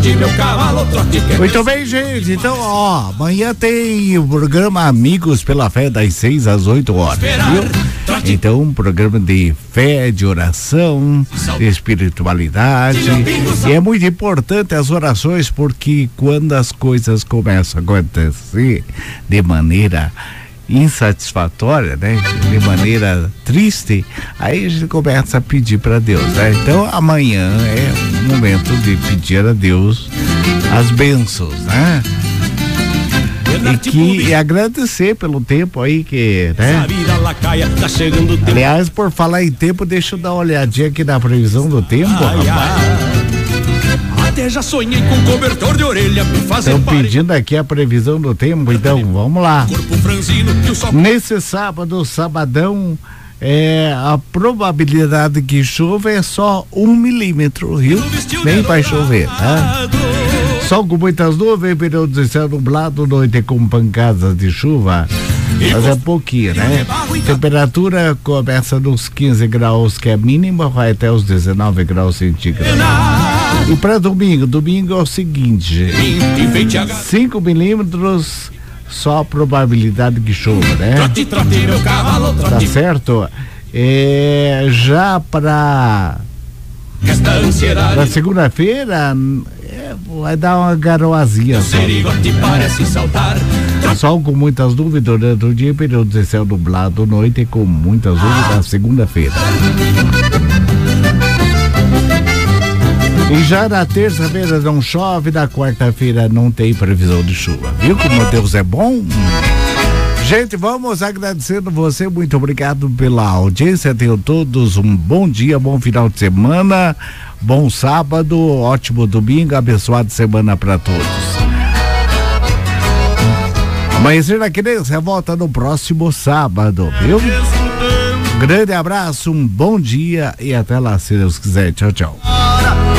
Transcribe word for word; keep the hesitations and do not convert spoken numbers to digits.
Muito bem, gente. Então, ó, amanhã tem o programa Amigos pela Fé das seis às oito horas, viu? Então, um programa de fé, de oração, de espiritualidade. E é muito importante as orações, porque quando as coisas começam a acontecer de maneira insatisfatória, né? De maneira triste, aí a gente começa a pedir para Deus, né? Então amanhã é o momento de pedir a Deus as bênçãos, né? E que e agradecer pelo tempo aí que, né? Aliás, por falar em tempo, deixa eu dar uma olhadinha aqui na previsão do tempo, rapaz. Até já sonhei com cobertor de orelha. Estão pedindo aqui a previsão do tempo, então vamos lá. Nesse sábado, sabadão, é, a probabilidade que chova é só um milímetro, viu? Nem vai chover, tá? Sol com muitas nuvens, período de céu nublado, noite com pancadas de chuva. Mas é pouquinho, né? Temperatura começa nos quinze graus, que é mínima, vai até os dezenove graus centígrados. E para domingo, domingo é o seguinte, cinco milímetros, só a probabilidade que chova, né? Tá certo? É, já para para segunda-feira é, vai dar uma garoazinha só, né? Sol com muitas nuvens durante o dia, período de céu nublado, noite com muitas nuvens na segunda-feira. E já na terça-feira não chove, na quarta-feira não tem previsão de chuva. Viu como Deus é bom? Gente, vamos agradecendo você, muito obrigado pela audiência, tenham todos um bom dia, bom final de semana, bom sábado, ótimo domingo, abençoada semana para todos. Amanhecer na Querência volta no próximo sábado, viu? Grande abraço, um bom dia e até lá, se Deus quiser. Tchau, tchau.